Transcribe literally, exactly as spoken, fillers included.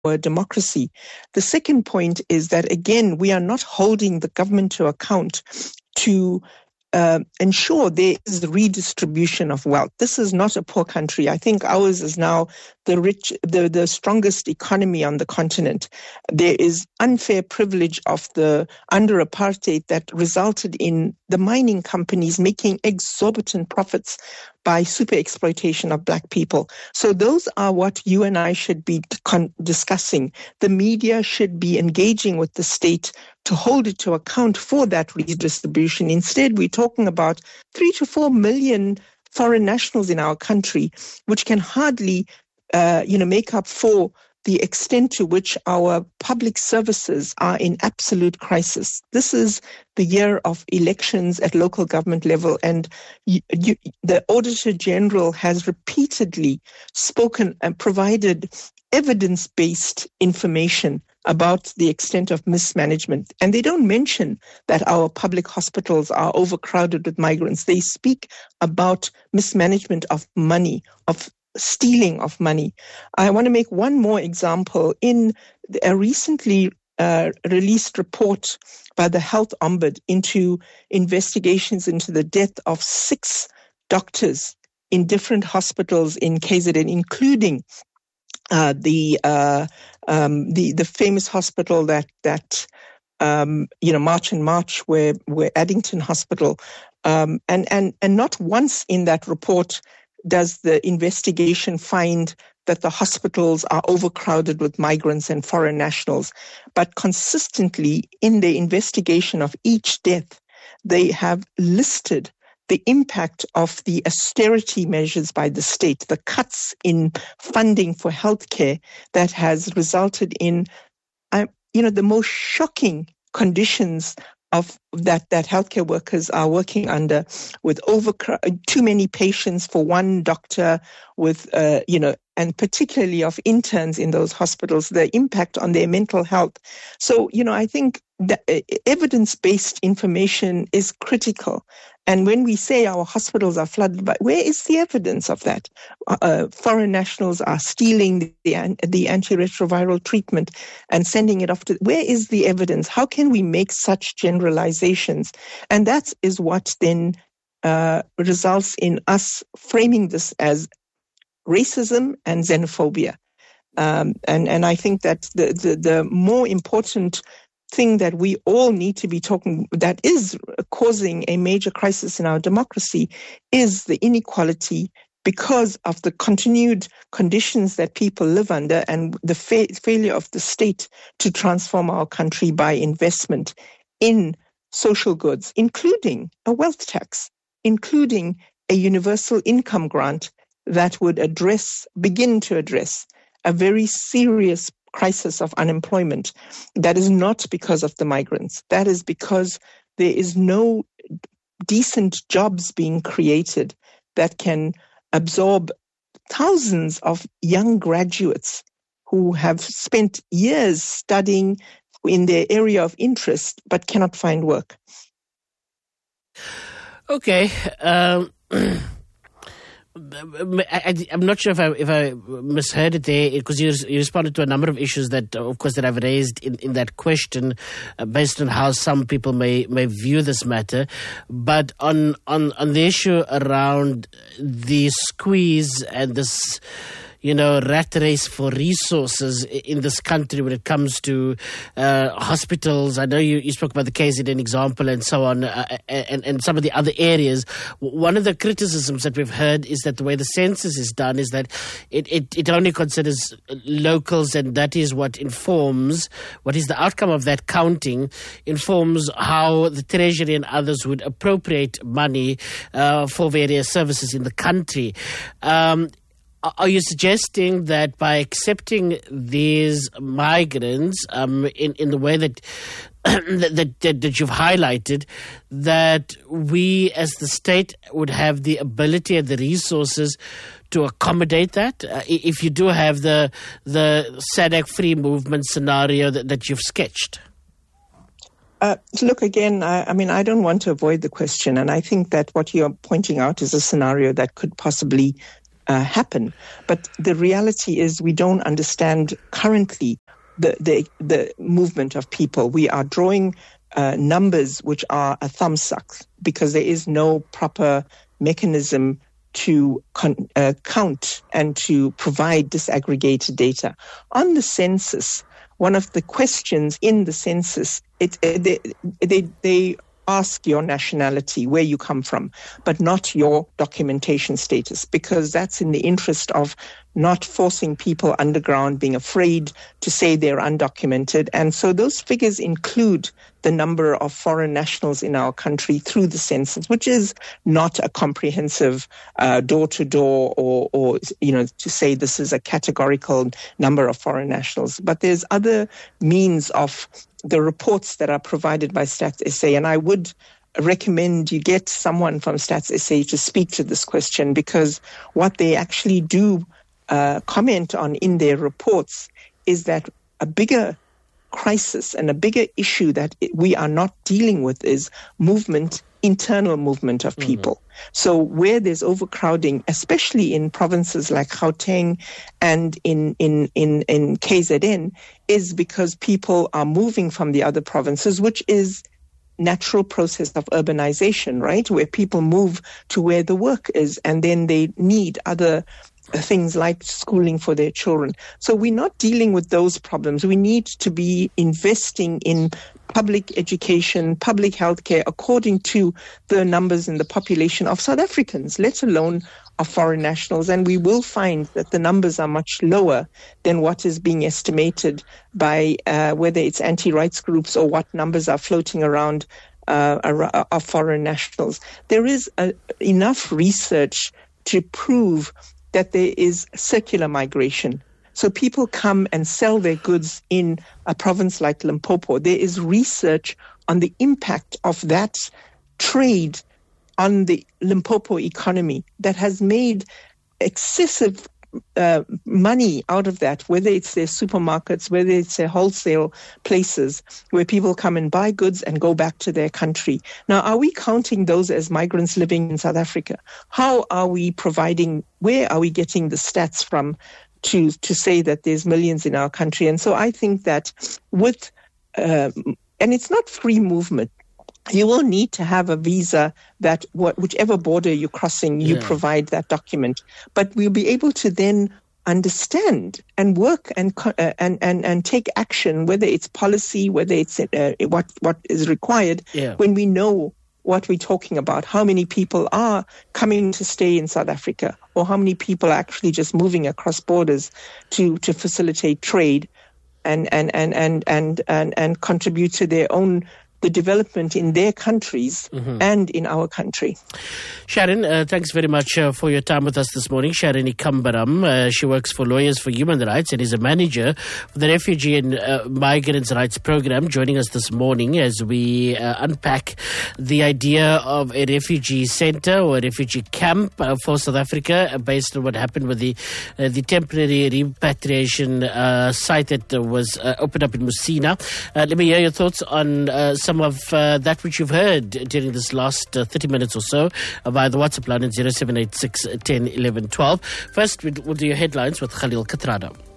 our democracy. The second point is that, again, we are not holding the government to account to uh, ensure there is redistribution of wealth. This is not a poor country. I think ours is now the rich, the, the strongest economy on the continent. There is unfair privilege of the under apartheid that resulted in the mining companies making exorbitant profits by super exploitation of black people. So those are what you and I should be con- discussing. The media should be engaging with the state to hold it to account for that redistribution. Instead, we're talking about three to four million foreign nationals in our country, which can hardly, uh, you know, make up for the extent to which our public services are in absolute crisis. This is the year of elections at local government level, and you, you, the Auditor General has repeatedly spoken and provided evidence-based information about the extent of mismanagement. And they don't mention that our public hospitals are overcrowded with migrants. They speak about mismanagement of money, of stealing of money. I want to make one more example. In a recently uh, released report by the Health Ombudsman into investigations into the death of six doctors in different hospitals in K Z N, including uh, the, uh, um, the the famous hospital that that um, you know March and March, where where Addington Hospital, um, and and and not once in that report does the investigation find that the hospitals are overcrowded with migrants and foreign nationals. But consistently in the investigation of each death, they have listed the impact of the austerity measures by the state, the cuts in funding for healthcare that has resulted in, uh, you know, the most shocking conditions of that that healthcare workers are working under, with over too many patients for one doctor, with uh, you know, and particularly of interns in those hospitals, the impact on their mental health. So, you know, I think that evidence-based information is critical. And when we say our hospitals are flooded, but where is the evidence of that? Uh, foreign nationals are stealing the, the antiretroviral treatment and sending it off to, where is the evidence? How can we make such generalizations? And that is what then uh, results in us framing this as racism and xenophobia. Um, and, and I think that the, the, the more important thing that we all need to be talking, that is causing a major crisis in our democracy, is the inequality because of the continued conditions that people live under and the fa- failure of the state to transform our country by investment in social goods, including a wealth tax, including a universal income grant that would address, begin to address a very serious crisis of unemployment. That is not because of the migrants. That is because there is no decent jobs being created that can absorb thousands of young graduates who have spent years studying in their area of interest but cannot find work. Okay. Um I, I'm not sure if I if I misheard it there, because you, you responded to a number of issues that, of course, that I've raised in, in that question, uh, based on how some people may, may view this matter. But on, on on the issue around the squeeze and this, you know, rat race for resources in this country when it comes to uh, hospitals. I know you, you spoke about the K Z N example and so on, uh, and, and some of the other areas. One of the criticisms that we've heard is that the way the census is done is that it, it, it only considers locals, and that is what informs, what is the outcome of that counting, informs how the Treasury and others would appropriate money uh, for various services in the country. Um, Are you suggesting that by accepting these migrants um, in, in the way that, that, that that you've highlighted, that we as the state would have the ability and the resources to accommodate that? Uh, if you do have the the SADC free movement scenario that, that you've sketched? Uh, look, again, I, I mean, I don't want to avoid the question, and I think that what you're pointing out is a scenario that could possibly uh, happen. But the reality is we don't understand currently the, the, the movement of people. We are drawing uh, numbers which are a thumbsuck because there is no proper mechanism to con- uh, count and to provide disaggregated data. On the census, one of the questions in the census, it, uh, they, they, they ask your nationality, where you come from, but not your documentation status, because that's in the interest of not forcing people underground, being afraid to say they're undocumented. And so those figures include the number of foreign nationals in our country through the census, which is not a comprehensive uh, door-to-door or, or, you know, to say this is a categorical number of foreign nationals. But there's other means of the reports that are provided by Stats S A, and I would recommend you get someone from Stats S A to speak to this question, because what they actually do uh, comment on in their reports is that a bigger crisis and a bigger issue that we are not dealing with is movement, internal movement of people. Mm-hmm. So where there's overcrowding, especially in provinces like Gauteng and in, in, in, in K Z N, is because people are moving from the other provinces, which is natural process of urbanization, right? Where people move to where the work is, and then they need other things like schooling for their children. So we're not dealing with those problems. We need to be investing in public education, public healthcare, according to the numbers in the population of South Africans, let alone of foreign nationals. And we will find that the numbers are much lower than what is being estimated by uh, whether it's anti-rights groups or what numbers are floating around uh, of foreign nationals. There is uh, enough research to prove that there is circular migration. So people come and sell their goods in a province like Limpopo. There is research on the impact of that trade on the Limpopo economy that has made excessive uh, money out of that, whether it's their supermarkets, whether it's their wholesale places where people come and buy goods and go back to their country. Now, are we counting those as migrants living in South Africa? How are we providing, where are we getting the stats from to, to say that there's millions in our country? And so I think that with, uh, and it's not free movement. You will need to have a visa that wh- whichever border you're crossing, you yeah. provide that document. But we'll be able to then understand and work and uh, and, and and take action, whether it's policy, whether it's uh, what what is required, yeah. when we know what we're talking about, how many people are coming to stay in South Africa, or how many people are actually just moving across borders to, to facilitate trade and and, and, and, and, and and contribute to their own the development in their countries mm-hmm. and in our country. Sharon, uh, thanks very much uh, for your time with us this morning. Sharon Ikambaram, uh, she works for Lawyers for Human Rights and is a manager for the Refugee and uh, Migrants' Rights Program, joining us this morning as we uh, unpack the idea of a refugee center or a refugee camp uh, for South Africa uh, based on what happened with the uh, the temporary repatriation uh, site that uh, was uh, opened up in Musina. Uh, let me hear your thoughts on uh, some of uh, that which you've heard during this last uh, thirty minutes or so uh, via the WhatsApp line at zero seven eight six, one zero, one one one two. First, we'll do your headlines with Khalil Katrada.